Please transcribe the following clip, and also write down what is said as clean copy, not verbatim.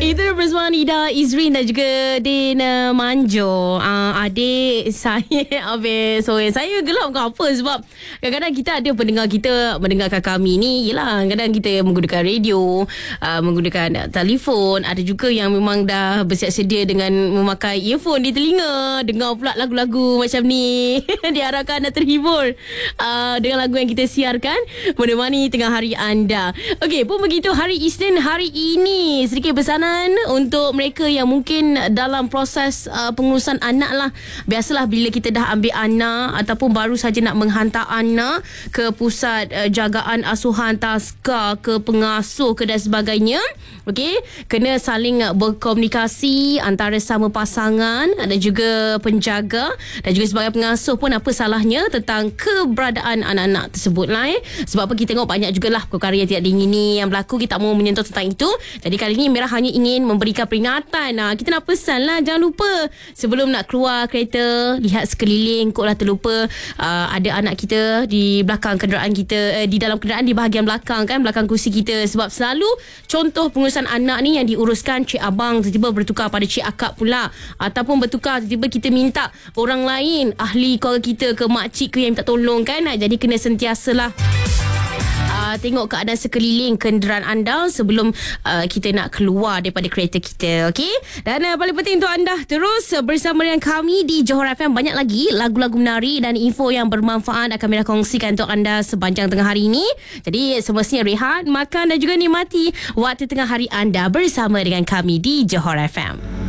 Itu bersama Nida Izrin dan juga Din Manjo. Adik saya habis sore. Saya gelap ke apa sebab kadang-kadang kita ada pendengar kita mendengarkan kami ni. Yelah, kadang kita menggunakan radio, menggunakan telefon. Ada juga yang memang dah bersiap sedia dengan memakai earphone di telinga, dengar pula lagu-lagu macam ni. Diharapkan anda terhibur dengan lagu yang kita siarkan menemani tengah hari anda. Okey, pun begitu, hari Isnin hari ini sedikit pesanan untuk mereka yang mungkin dalam proses pengurusan anak lah. Biasalah bila kita dah ambil anak ataupun baru saja nak menghantar anak ke pusat jagaan asuhan taska, ke pengasuh ke dan sebagainya. Okey, kena saling berkomunikasi antara sama pasangan dan juga penjaga dan juga sebagai pengasuh pun apa salahnya tentang keberadaan anak-anak tersebut lah. Sebab apa, kita tengok banyak jugalah perkara yang tidak diingini yang berlaku. Kita tak mau menyentuh tentang itu. Jadi kali ini Merah hanya ingin memberikan peringatan. Kita nak pesan lah, jangan lupa sebelum nak keluar kereta, lihat sekeliling. Kok lah terlupa ada anak kita di belakang kenderaan kita, di dalam kenderaan di bahagian belakang kan, belakang kursi kita. Sebab selalu contoh pengurusan anak ni yang diuruskan cik abang tiba-tiba bertukar pada cik akak pula, ataupun bertukar tiba-tiba kita minta orang lain, ahli keluarga kita ke makcik ke yang minta tolong kan. Jadi kena sentiasalah tengok keadaan sekeliling kenderaan anda sebelum kita nak keluar daripada kereta kita. Okey, dan paling penting untuk anda terus bersama dengan kami di Johor FM. Banyak lagi lagu-lagu menarik dan info yang bermanfaat akan Merah kongsikan untuk anda sepanjang tengah hari ini. Jadi semestinya rehat, makan dan juga nikmati waktu tengah hari anda bersama dengan kami di Johor FM.